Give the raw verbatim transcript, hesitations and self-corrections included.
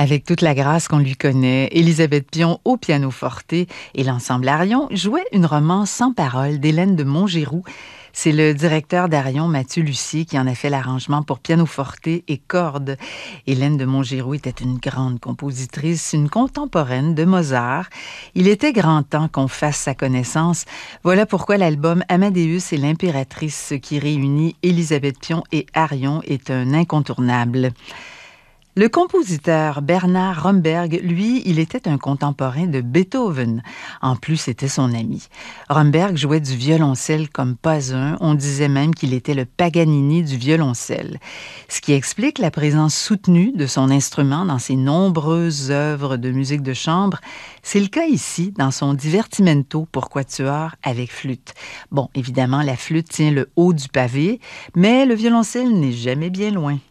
Avec toute la grâce qu'on lui connaît, Élisabeth Pion au pianoforte et l'ensemble Arion jouait une romance sans parole d'Hélène de Montgeroux. C'est le directeur d'Arion, Mathieu Lucier, qui en a fait l'arrangement pour pianoforte et cordes. Hélène de Montgeroux était une grande compositrice, une contemporaine de Mozart. Il était grand temps qu'on fasse sa connaissance. Voilà pourquoi l'album Amadeus et l'impératrice, qui réunit Élisabeth Pion et Arion, est un incontournable. Le compositeur Bernard Romberg, lui, il était un contemporain de Beethoven. En plus, c'était son ami. Romberg jouait du violoncelle comme pas un. On disait même qu'il était le Paganini du violoncelle. Ce qui explique la présence soutenue de son instrument dans ses nombreuses œuvres de musique de chambre. C'est le cas ici, dans son Divertimento pour quatuor avec flûte. Bon, évidemment, la flûte tient le haut du pavé, mais le violoncelle n'est jamais bien loin.